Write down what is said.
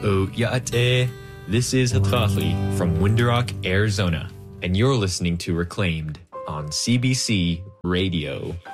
Oh, Ya'ate. This is Hatrathli from Winderock, Arizona, and you're listening to Reclaimed on CBC Radio.